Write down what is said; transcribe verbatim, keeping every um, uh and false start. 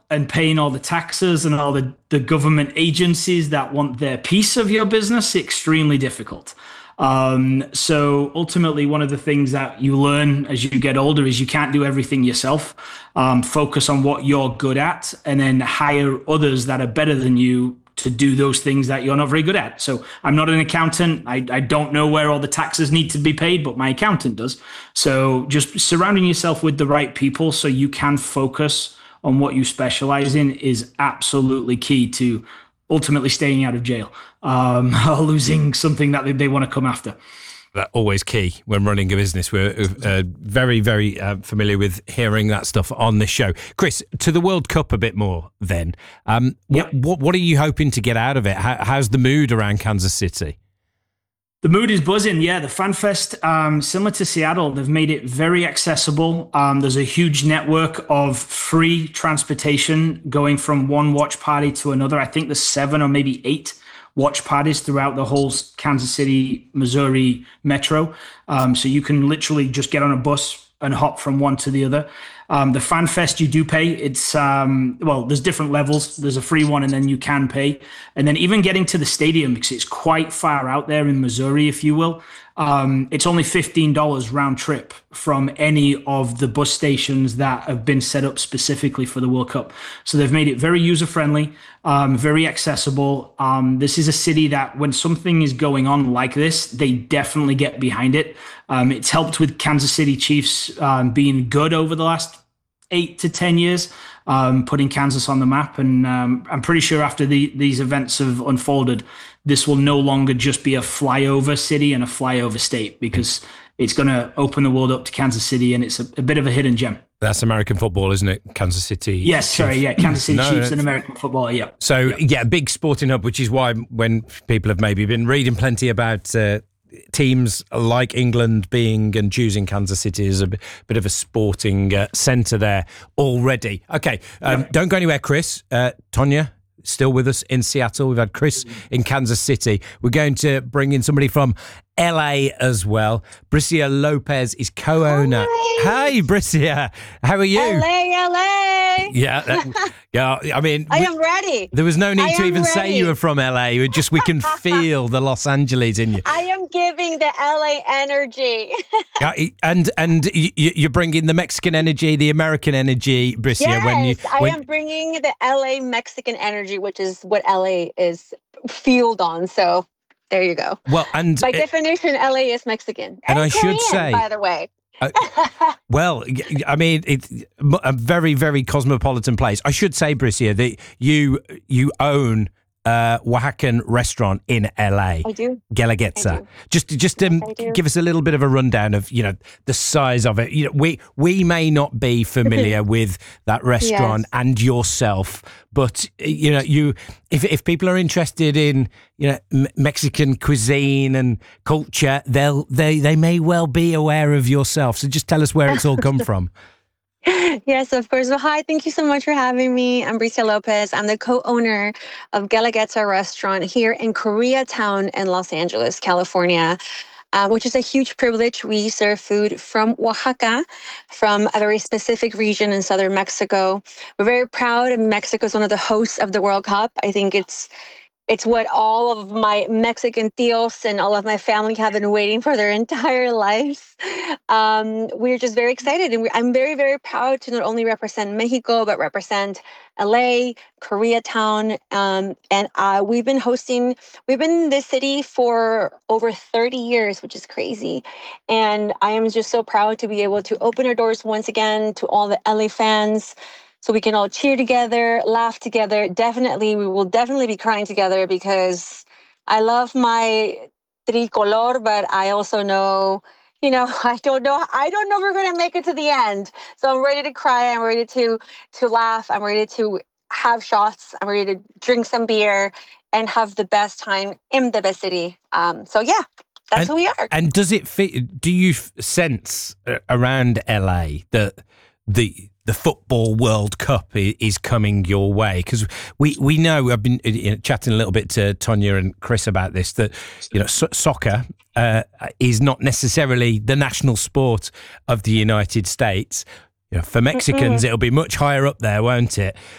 and paying all the taxes and all the, the government agencies that want their piece of your business extremely difficult. Um, so ultimately, one of the things that you learn as you get older is you can't do everything yourself. Um, focus on what you're good at and then hire others that are better than you to do those things that you're not very good at. So I'm not an accountant. I, I don't know where all the taxes need to be paid, but my accountant does. So just surrounding yourself with the right people so you can focus on what you specialize in is absolutely key to ultimately staying out of jail um, or losing something that they, they want to come after. That's always key when running a business. We're uh, very, very uh, familiar with hearing that stuff on this show. Chris, to the World Cup a bit more then. Um, yep. what, what, what are you hoping to get out of it? How, how's the mood around Kansas City? The mood is buzzing. Yeah, the FanFest, um, similar to Seattle, they've made it very accessible. Um, there's a huge network of free transportation going from one watch party to another. I think there's seven or maybe eight watch parties throughout the whole Kansas City, Missouri metro. Um, so you can literally just get on a bus and hop from one to the other. Um, the Fan Fest, you do pay. It's, um, well, there's different levels. There's a free one and then you can pay. And then even getting to the stadium, because it's quite far out there in Missouri, if you will, um, it's only fifteen dollars round trip from any of the bus stations that have been set up specifically for the World Cup. So they've made it very user-friendly, um, very accessible. Um, this is a city that when something is going on like this, they definitely get behind it. Um, it's helped with Kansas City Chiefs um, being good over the last eight to ten years, um, putting Kansas on the map. And um, I'm pretty sure after the, these events have unfolded, this will no longer just be a flyover city and a flyover state, because it's going to open the world up to Kansas City, and it's a, a bit of a hidden gem. That's American football, isn't it? Kansas City. Yes, Chiefs. sorry, yeah, Kansas City no, Chiefs and American football, yeah. So, yeah. yeah, big sporting hub, which is why when people have maybe been reading plenty about uh, teams like England being and choosing Kansas City as a bit of a sporting uh, centre there already. Okay, um, yeah. Don't go anywhere, Chris. Uh, Tonya, still with us in Seattle. We've had Chris in Kansas City. We're going to bring in somebody from L A as well. Bricia Lopez is co-owner. Hi, Hi Bricia. How are you? L A, L A. Yeah, that, yeah. I mean, I we, am ready. There was no need I to even ready. say you were from L A. We just we can feel the Los Angeles in you. I am giving the L A energy. Yeah, and and you, you're bringing the Mexican energy, the American energy, Bricia. Yes, when you, when, I am bringing the L A Mexican energy, which is what L A is fueled on. So. There you go. Well, and by it, definition, L A is Mexican, and, and I Korean, should say, by the way. uh, well, I mean, it's a very, very cosmopolitan place. I should say, Bricia, that you you own a Oaxacan restaurant in L A. I do. Guelaguetza. I do. Just, just um, yes, give us a little bit of a rundown of you know the size of it. You know, we we may not be familiar with that restaurant yes. and yourself, but you know, you if if people are interested in you know M- Mexican cuisine and culture, they'll they they may well be aware of yourself. So just tell us where it's all come from. Yes, of course. Well, hi, thank you so much for having me. I'm Bricia Lopez. I'm the co-owner of Guelaguetza restaurant here in Koreatown in Los Angeles, California, uh, which is a huge privilege. We serve food from Oaxaca, from a very specific region in southern Mexico. We're very proud, and Mexico is one of the hosts of the World Cup. I think it's It's what all of my Mexican tios and all of my family have been waiting for their entire lives. Um, we're just very excited. And we, I'm very, very proud to not only represent Mexico, but represent L A, Koreatown. Um, and uh, we've been hosting, we've been in this city for over thirty years, which is crazy. And I am just so proud to be able to open our doors once again to all the L A fans, so we can all cheer together, laugh together. Definitely, we will definitely be crying together, because I love my tricolor, but I also know, you know, I don't know, I don't know if we're going to make it to the end. So I'm ready to cry. I'm ready to to laugh. I'm ready to have shots. I'm ready to drink some beer and have the best time in the best city. Um, so yeah, that's and, who we are. And does it fit? Do you sense uh, around L A that the the football World Cup is coming your way? Because we, we know, I've been you know, chatting a little bit to Tonya and Chris about this, that you know so- soccer uh, is not necessarily the national sport of the United States. You know, for Mexicans, Mm-mm. it'll be much higher up there, won't it?